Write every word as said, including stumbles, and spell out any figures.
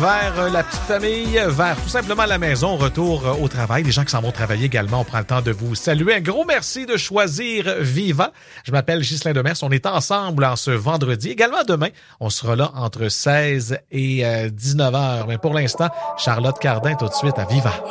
vers euh, la petite famille, vers tout simplement la maison, retour euh, au travail. Des gens qui s'en vont travailler également, on prend le temps de vous saluer. Un gros merci de choisir Viva. Je m'appelle Ghislain Demers. On est ensemble en ce vendredi. Également demain, on sera là entre seize et dix-neuf heures. Mais pour l'instant, Charlotte Cardin tout de suite à Viva.